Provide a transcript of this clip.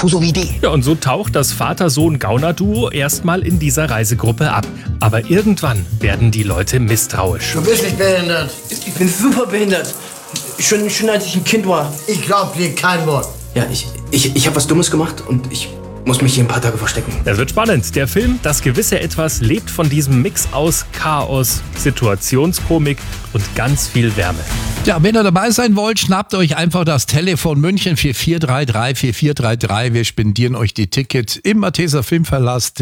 so wie die. Ja, und so taucht das Vater-Sohn-Gauner-Duo erstmal in dieser Reisegruppe ab. Aber irgendwann werden die Leute misstrauisch. Du bist nicht behindert. Ich bin super behindert. Schon als ich ein Kind war. Ich glaub dir kein Wort. Ja, ich habe was Dummes gemacht und ich muss mich hier ein paar Tage verstecken. Das wird spannend. Der Film Das gewisse Etwas lebt von diesem Mix aus Chaos, Situationskomik und ganz viel Wärme. Ja, wenn ihr dabei sein wollt, schnappt euch einfach das Telefon München 4433 4433. Wir spendieren euch die Tickets im Malteser Filmverlass.